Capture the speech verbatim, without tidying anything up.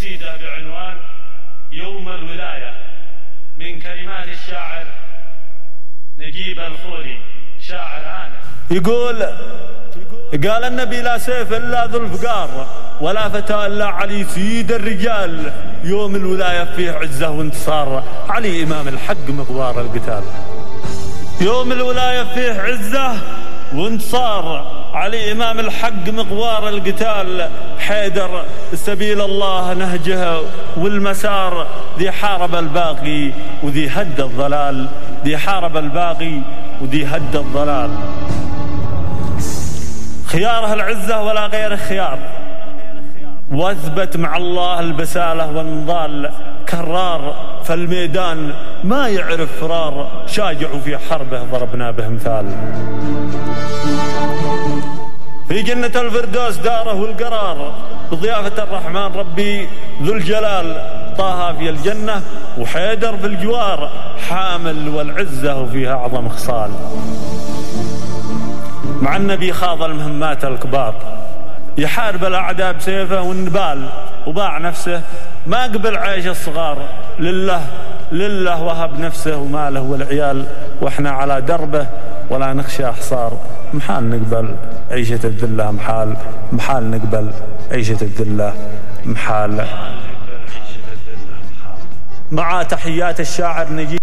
قصيدة بعنوان يوم الولاية من كلمات الشاعر نجيب الخوري شاعر آنف. يقول قال النبي لا سيف إلا ذو الفقار ولا فتى إلا علي سيد الرجال. يوم الولاية فيه عزة وانتصار، علي إمام الحق مغوار القتال. يوم الولاية فيه عزة وانتصار، علي إمام الحق مغوار القتال. حيدر سبيل الله نهجه والمسار، ذي حارب الباغي وذي هد الضلال. ذي حارب الباغي وذي هد الضلال. خياره العزة ولا غير خيار، واثبت مع الله البسالة والنضال. كرار فالميدان ما يعرف فرار، شاجع في حربه ضربنا به مثال. في جنة الفردوس داره والقرار، بضيافة الرحمن ربي ذو الجلال. طه في الجنة وحيدر في الجوار، حامل والعزة فيها أعظم خصال. مع النبي خاض المهمات الكبار، يحارب الأعداء بسيفه والنبال. وباع نفسه ما قبل عيش الصغار، لله لله وهب نفسه وماله والعيال. واحنا على دربه ولا نخشى حصار، محال نقبل عيشة الذلة محال. محال نقبل عيشة الذلة محال. مع تحيات الشاعر نجيب